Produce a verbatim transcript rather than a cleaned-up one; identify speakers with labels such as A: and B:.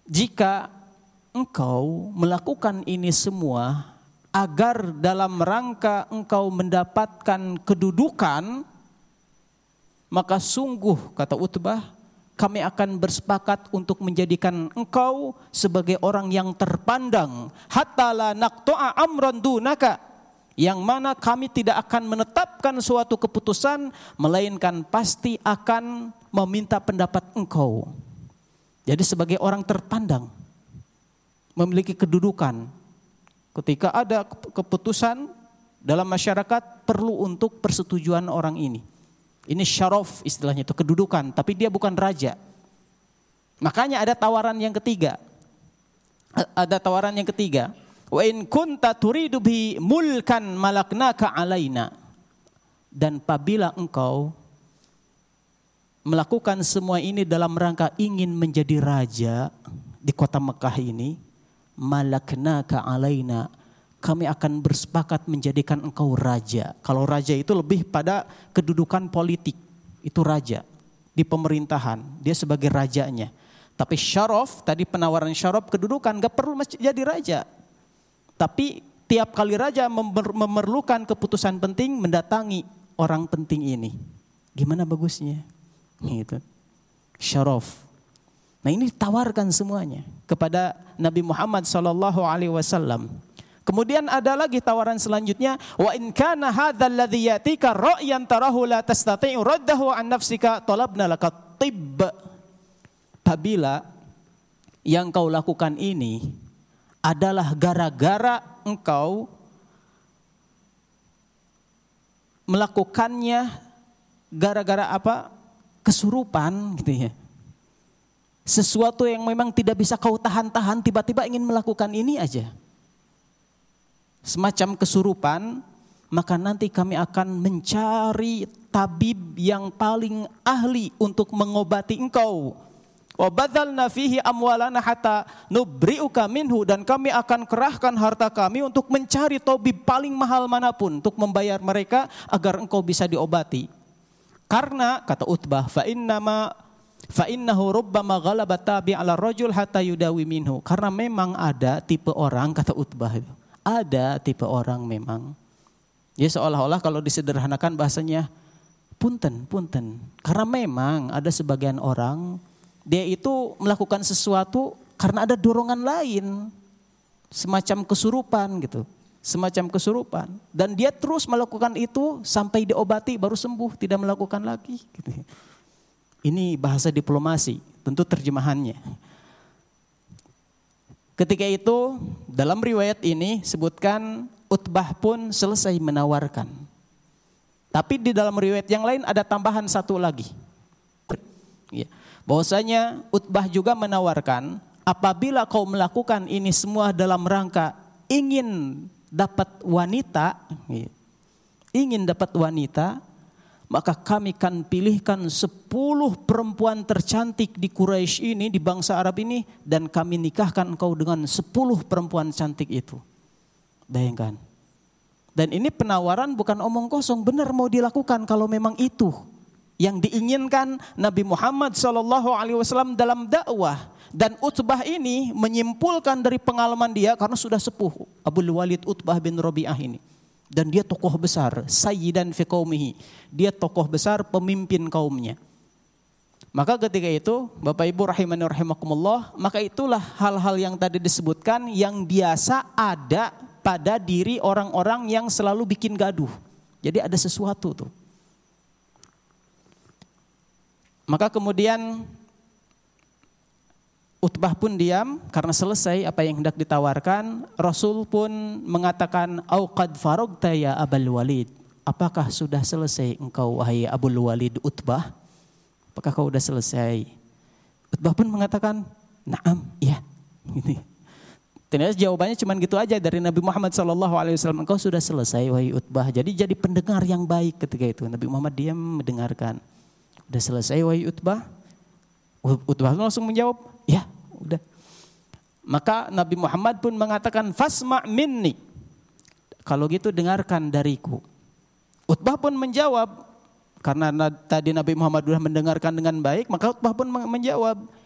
A: jika engkau melakukan ini semua agar dalam rangka engkau mendapatkan kedudukan, maka sungguh, kata Utbah, kami akan bersepakat untuk menjadikan engkau sebagai orang yang terpandang, hatta la naqta'a amran dunaka, yang mana kami tidak akan menetapkan suatu keputusan melainkan pasti akan meminta pendapat engkau. Jadi sebagai orang terpandang, memiliki kedudukan, ketika ada keputusan dalam masyarakat perlu untuk persetujuan orang ini. Ini syaraf istilahnya, itu kedudukan, tapi dia bukan raja. Makanya ada tawaran yang ketiga. Ada tawaran yang ketiga. Wa in kunta turidu bi mulkan malaknaka alaina. Dan apabila engkau melakukan semua ini dalam rangka ingin menjadi raja di kota Mekah ini, malaknaka alaina, kami akan bersepakat menjadikan engkau raja. Kalau raja itu lebih pada kedudukan politik, itu raja di pemerintahan, dia sebagai rajanya. Tapi syaraf, tadi penawaran syaraf kedudukan, gak perlu jadi raja. Tapi tiap kali raja memerlukan keputusan penting, mendatangi orang penting ini. Gimana bagusnya? Gitu. Syaraf. Nah ini ditawarkan semuanya kepada Nabi Muhammad sallallahu alaihi wasallam. Kemudian ada lagi tawaran selanjutnya, wa in kana hadzal ladzi yatika ra'yan tarahu la tastati'u raddahu an nafsika talabna laka tibb. Apabila yang kau lakukan ini adalah gara-gara engkau melakukannya gara-gara apa? Kesurupan gitu ya. Sesuatu yang memang tidak bisa kau tahan-tahan, tiba-tiba ingin melakukan ini aja. Semacam kesurupan, maka nanti kami akan mencari tabib yang paling ahli untuk mengobati engkau. Wa badzalna fihi amwalana hatta nubri'uka minhu, dan kami akan kerahkan harta kami untuk mencari tabib paling mahal manapun untuk membayar mereka agar engkau bisa diobati. Karena kata Utbah, fa innama fa innahu rubbama ghalaba tabi' ala rajul hatta yudawi minhu. Karena memang ada tipe orang, kata Utbah itu. Ada tipe orang memang, ya seolah-olah kalau disederhanakan bahasanya, punten, punten. Karena memang ada sebagian orang, dia itu melakukan sesuatu karena ada dorongan lain. Semacam kesurupan gitu, semacam kesurupan. Dan dia terus melakukan itu sampai diobati baru sembuh, tidak melakukan lagi. Gitu. Ini bahasa diplomasi, tentu terjemahannya. Ketika itu dalam riwayat ini sebutkan Utbah pun selesai menawarkan. Tapi di dalam riwayat yang lain ada tambahan satu lagi. Ya, bahwasanya Utbah juga menawarkan, apabila kau melakukan ini semua dalam rangka ingin dapat wanita, ya, ingin dapat wanita, maka kami akan pilihkan sepuluh perempuan tercantik di Quraisy ini, di bangsa Arab ini, dan kami nikahkan engkau dengan sepuluh perempuan cantik itu. Bayangkan. Dan ini penawaran bukan omong kosong, benar mau dilakukan kalau memang itu yang diinginkan Nabi Muhammad sallallahu alaihi wasallam dalam dakwah. Dan Utbah ini menyimpulkan dari pengalaman dia karena sudah sepuh, Abul Walid Utbah bin Rabi'ah ini. Dan dia tokoh besar, sayyidan fi qaumihi. Dia tokoh besar, pemimpin kaumnya. Maka ketika itu, Bapak Ibu rahimani rahimakumullah, maka itulah hal-hal yang tadi disebutkan yang biasa ada pada diri orang-orang yang selalu bikin gaduh. Jadi ada sesuatu tuh. Maka kemudian Utbah pun diam karena selesai apa yang hendak ditawarkan. Rasul pun mengatakan, "Au qad faragta ya Abul Walid." Apakah sudah selesai engkau wahai Abul Walid Utbah? Apakah kau sudah selesai? Utbah pun mengatakan, "Na'am, iya." Gitu. Ternyata jawabannya cuma gitu aja dari Nabi Muhammad sallallahu alaihi wasallam, "Engkau sudah selesai wahai Utbah." Jadi jadi pendengar yang baik ketika itu. Nabi Muhammad diam mendengarkan. "Sudah selesai wahai Utbah?" Utbah langsung menjawab, "Ya, udah." Maka Nabi Muhammad pun mengatakan, "Fasma' minni." Kalau gitu dengarkan dariku. Utbah pun menjawab, karena tadi Nabi Muhammad sudah mendengarkan dengan baik, maka Utbah pun menjawab,